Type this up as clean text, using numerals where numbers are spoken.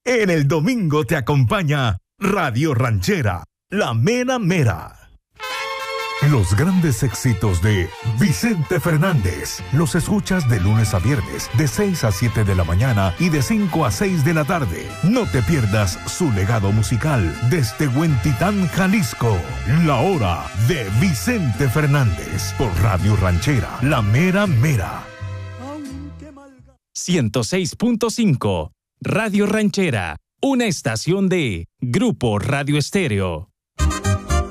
En el domingo te acompaña Radio Ranchera, la mera mera. Los grandes éxitos de Vicente Fernández los escuchas de lunes a viernes de 6 a 7 de la mañana y de 5 a 6 de la tarde. No te pierdas su legado musical desde Huentitán, Jalisco. La hora de Vicente Fernández por Radio Ranchera, la mera mera. 106.5 Radio Ranchera, una estación de Grupo Radio Estéreo.